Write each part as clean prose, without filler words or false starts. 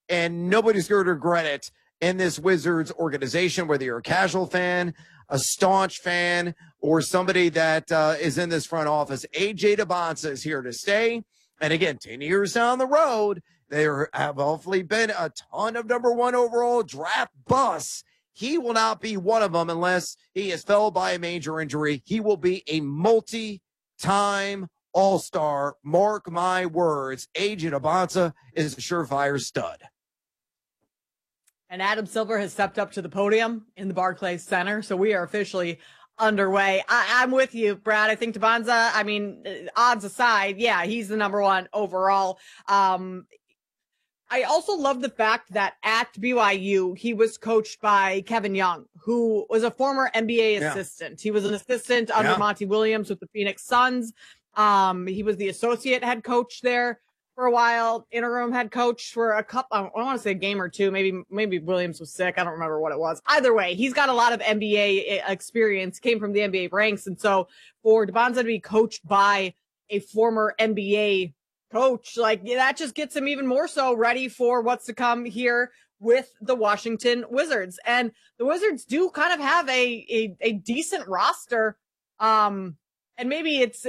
and nobody's going to regret it in this Wizards organization, whether you're a casual fan, a staunch fan, or somebody that is in this front office. AJ Dybantsa is here to stay. And again, 10 years down the road, there have hopefully been a ton of number one overall draft busts. He will not be one of them unless he is felled by a major injury. He will be a multi-time all-star. Mark my words. AJ Dybantsa is a surefire stud. And Adam Silver has stepped up to the podium in the Barclays Center. So we are officially underway. I'm with you, Brad. I think Dybantsa, I mean, odds aside, yeah, he's the number one overall. I also love the fact that at BYU, he was coached by Kevin Young, who was a former NBA assistant. He was an assistant under Monty Williams with the Phoenix Suns. He was the associate head coach there for a while, interim head coach for a couple, I want to say a game or two. Maybe Williams was sick. I don't remember what it was. Either way, he's got a lot of NBA experience, came from the NBA ranks. And so for Dybantsa to be coached by a former NBA coach, like that just gets him even more so ready for what's to come here with the Washington Wizards. And the Wizards do kind of have a decent roster. And maybe it's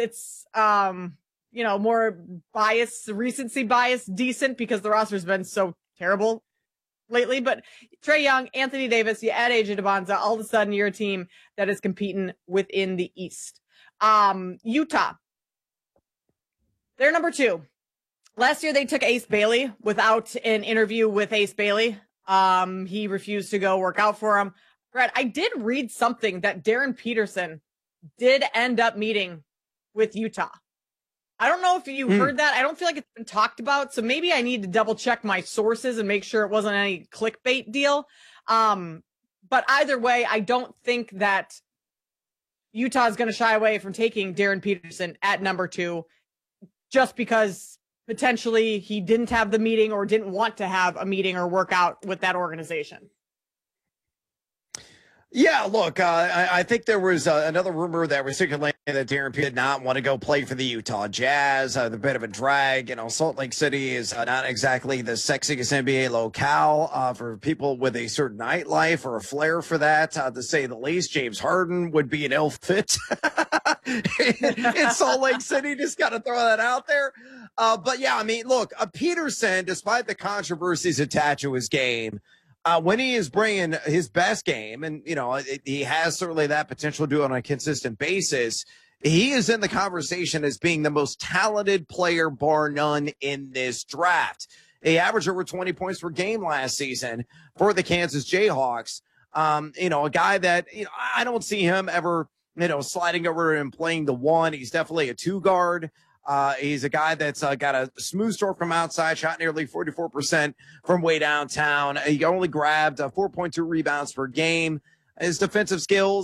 more bias, recency bias, decent because the roster's been so terrible lately. But Trae Young, Anthony Davis, you add AJ Dybantsa, all of a sudden you're a team that is competing within the East. Utah, they're number 2. Last year they took Ace Bailey without an interview with Ace Bailey. He refused to go work out for him. Brett, I did read something that Darren Peterson did end up meeting with Utah. I don't know if you heard that. I don't feel like it's been talked about. So maybe I need to double check my sources and make sure it wasn't any clickbait deal. But either way, I don't think that Utah is going to shy away from taking Darren Peterson at number 2 just because potentially he didn't have the meeting or didn't want to have a meeting or work out with that organization. Yeah, look, I think there was another rumor that was circulating that Darren Peterson did not want to go play for the Utah Jazz. The bit of a drag. Salt Lake City is not exactly the sexiest NBA locale for people with a certain nightlife or a flair for that, to say the least. James Harden would be an ill fit in Salt Lake City. Just got to throw that out there. But yeah, I mean, look, Peterson, despite the controversies attached to his game, when he is bringing his best game, and, he has certainly that potential to do it on a consistent basis, he is in the conversation as being the most talented player, bar none, in this draft. He averaged over 20 points per game last season for the Kansas Jayhawks. A guy that, I don't see him ever, sliding over and playing the 1. He's definitely a 2 guard. He's a guy that's got a smooth stroke from outside, shot nearly 44% from way downtown. He only grabbed 4.2 rebounds per game. His defensive skills